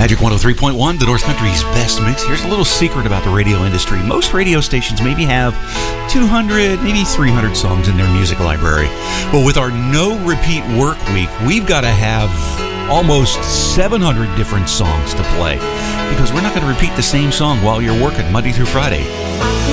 Magic 103.1, the North Country's best mix. Here's a little secret about the radio industry. Most radio stations maybe have 200, maybe 300 songs in their music library. But with our no-repeat work week, we've got to have almost 700 different songs to play because we're not going to repeat the same song while you're working Monday through Friday.